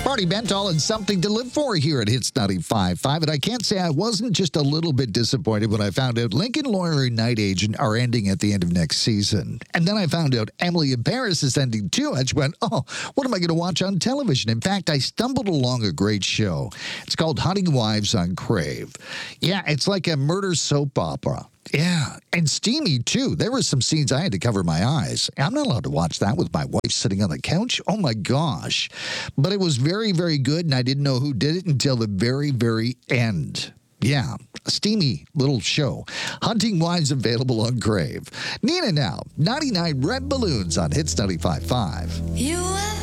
Marty Bentall and Something to Live For here at Hits 95.5. And I can't say I wasn't just a little bit disappointed when I found out Lincoln Lawyer and Night Agent are ending at the end of next season. And then I found out Emily in Paris is ending too. I just went, oh, what am I going to watch on television? In fact, I stumbled along a great show. It's called Hunting Wives on Crave. Yeah, it's like a murder soap opera. Yeah, and steamy, too. There were some scenes I had to cover my eyes. I'm not allowed to watch that with my wife sitting on the couch. Oh, my gosh. But it was very, very good, and I didn't know who did it until the very, very end. Yeah, a steamy little show. Hunting Wives available on Crave. Nina now, 99 Red Balloons on Hits 95.5. You